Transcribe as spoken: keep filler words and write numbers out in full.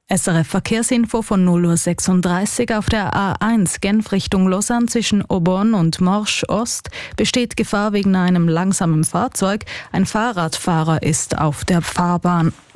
S R F Verkehrsinfo von null Uhr sechsunddreißig. Auf der A eins Genf Richtung Lausanne zwischen Aubonne und Morges Ost besteht Gefahr wegen einem langsamen Fahrzeug. Ein Fahrradfahrer ist auf der Fahrbahn.